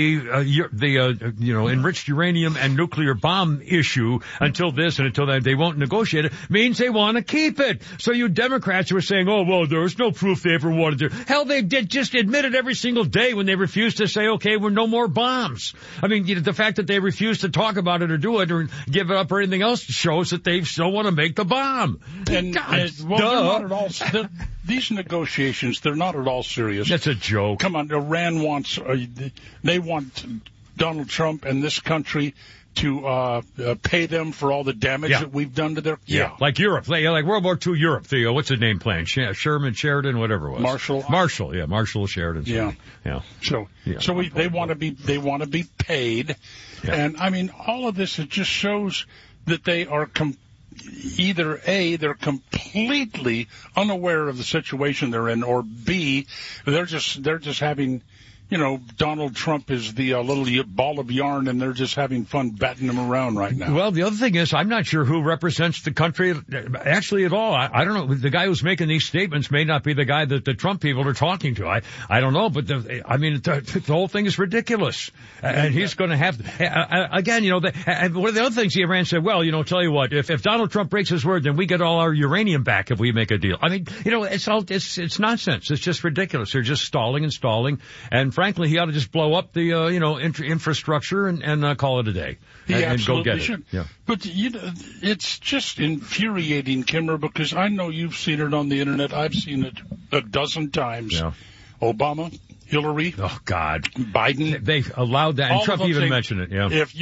the enriched uranium and nuclear bomb issue until this and until that, they won't negotiate it, means they want to keep it. So you Democrats who are saying, oh, well, there's no proof they ever wanted to. Hell, they did just admit it every single day when they refused to say, okay, we're no more bombs. I mean, the fact that they refuse to talk about it or do it or give it up or anything else shows that they still want to make the bomb. And they're not at all, these negotiations, they're not at all serious. That's a joke. Come on, Iran wants, they want Donald Trump and this country to pay them for all the damage that we've done to their... Yeah, like Europe, like World War II Europe. What's his name plan? Sherman, Sheridan, whatever it was. Marshall Sheridan. Yeah. So they want to be paid. Yeah. And, I mean, all of this, it just shows that they are either A, they're completely unaware of the situation they're in, or B, they're just having... Donald Trump is the little ball of yarn, and they're just having fun batting him around right now. Well, the other thing is, I'm not sure who represents the country actually at all. I don't know. The guy who's making these statements may not be the guy that the Trump people are talking to. I don't know, but the whole thing is ridiculous. And he's going to have, again, one of the other things Iran said, well, tell you what, if Donald Trump breaks his word, then we get all our uranium back if we make a deal. I mean, it's nonsense. It's just ridiculous. They're just stalling. And frankly, he ought to just blow up the, infrastructure and call it a day. And go get should. It. Yeah. But, it's just infuriating, Kimmer, because I know you've seen it on the Internet. I've seen it a dozen times. Yeah. Obama, Hillary. Oh, God. Biden. They allowed that, and Trump even mentioned it, yeah. If,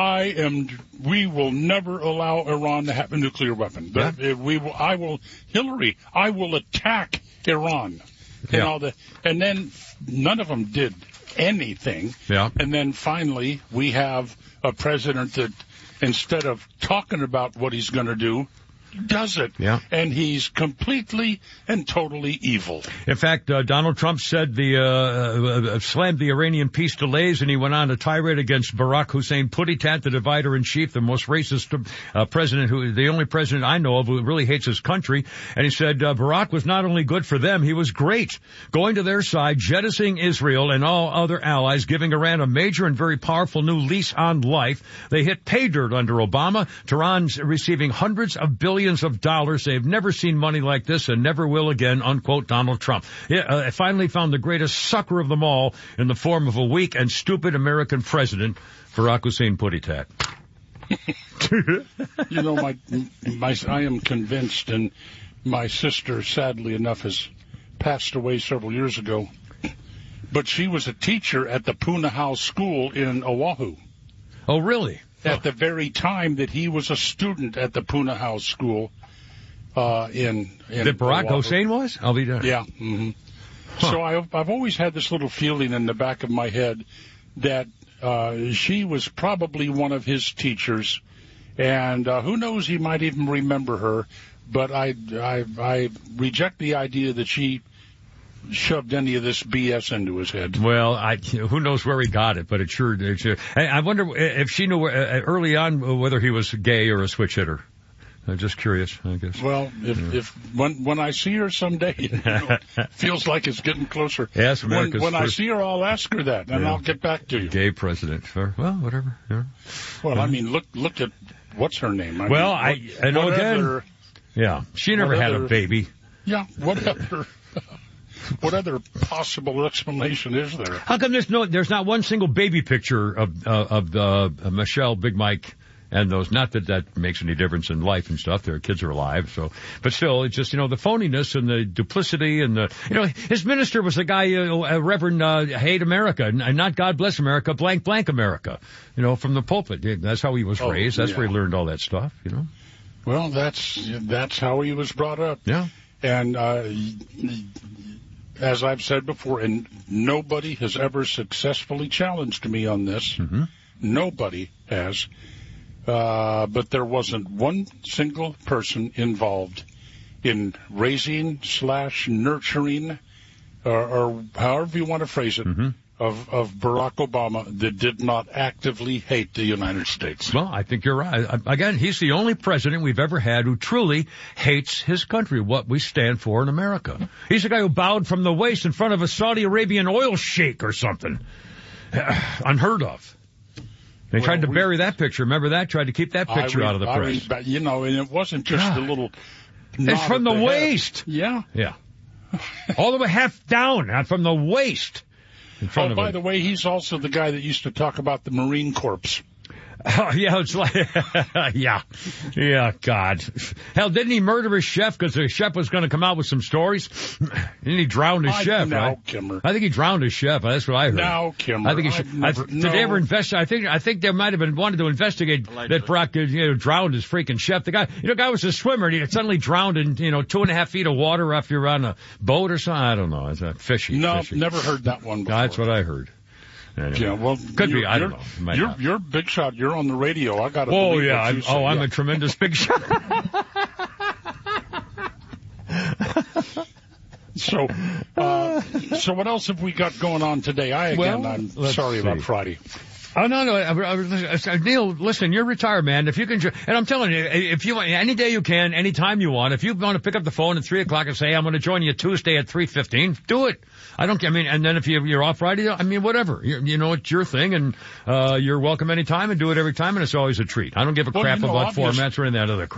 we will never allow Iran to have a nuclear weapon. Yeah. Hillary, I will attack Iran. And then none of them did anything. Yeah. And then finally, we have a president that, instead of talking about what he's going to do, does it. Yeah. And he's completely and totally evil. In fact, Donald Trump said slammed the Iranian peace delays, and he went on a tirade against Barack Hussein Putitat, the divider-in-chief, the most racist president, the only president I know of who really hates his country. And he said Barack was not only good for them, he was great, going to their side, jettisoning Israel and all other allies, giving Iran a major and very powerful new lease on life. They hit pay dirt under Obama. Tehran's receiving hundreds of billions of dollars. They've never seen money like this and never will again, unquote, Donald Trump. I finally found the greatest sucker of them all in the form of a weak and stupid American president, Barack Hussein Putitat. I am convinced, and my sister, sadly enough, has passed away several years ago, but she was a teacher at the Puna House School in Oahu. Oh, really? At the very time that he was a student at the Puna House School in that Barack Oahu. Hussein was? I'll be done. Yeah. Mm-hmm. Huh. So I've always had this little feeling in the back of my head that she was probably one of his teachers, and who knows, he might even remember her. But I reject the idea that she shoved any of this BS into his head. Well, who knows where he got it, but it sure. I wonder if she knew early on whether he was gay or a switch hitter. I'm just curious, I guess. Well, when I see her someday, it feels like it's getting closer. Yes, when I see her, I'll ask her that, and I'll get back to you. Gay president, well, whatever. Yeah. Well, I mean, look at what's her name. I know again. Yeah, she never had a baby. Yeah, what other possible explanation is there? How come there's not one single baby picture of Michelle Big Mike And those, not that that makes any difference in life and stuff. Their kids are alive, so, but still, it's just, the phoniness and the duplicity and his minister was the guy, Reverend, Hate America, and not God Bless America, blank, blank America, from the pulpit. That's how he was raised. That's where he learned all that stuff, Well, that's how he was brought up. Yeah. And, as I've said before, and nobody has ever successfully challenged me on this. Mm-hmm. Nobody has. But there wasn't one single person involved in raising / nurturing, or however you want to phrase it, of Barack Obama that did not actively hate the United States. Well, I think you're right. Again, he's the only president we've ever had who truly hates his country, what we stand for in America. He's the guy who bowed from the waist in front of a Saudi Arabian oil sheik or something. Unheard of. They tried to bury that picture. Remember that? Tried to keep that picture out of the press. And it wasn't just a little... It's from the waist. Yeah. Yeah. All the way half down, not from the waist. By the way, he's also the guy that used to talk about the Marine Corps. Oh, yeah, it's like, yeah, God. Hell, didn't he murder his chef because the chef was going to come out with some stories? Didn't he drown his chef, right? Kimmer. I think he drowned his chef. That's what I heard. Now, Kimmer. I think he should. Did they ever investigate? I think there might have been wanted to investigate that Barack, drowned his freaking chef. The guy was a swimmer and he suddenly drowned in, 2.5 feet of water after you're on a boat or something. I don't know. It's fishy. No, fishy. Never heard that one before. That's what I heard. Anyway. Yeah, well, could be. I don't know. You're big shot. You're on the radio. I got to. Oh yeah. I'm a tremendous big shot. So what else have we got going on today? I'm sorry about Friday. Oh, no. Neil, listen, you're retired, man. If you can, and I'm telling you, if you want, any day you can, any time you want, if you want to pick up the phone at 3 o'clock and say, I'm going to join you Tuesday at 3:15, do it. And then if you're off Friday, whatever. It's your thing, and you're welcome anytime and do it every time, and it's always a treat. I don't give a crap about formats or any of that other crap.